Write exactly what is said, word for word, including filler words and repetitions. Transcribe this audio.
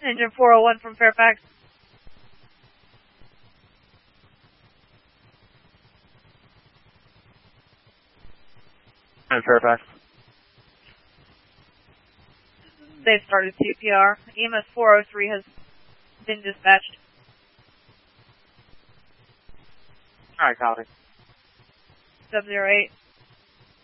Engine four oh one from Fairfax. And Fairfax. They've started C P R. E M S four oh three has been dispatched. Alright, copy. Sub zero eight.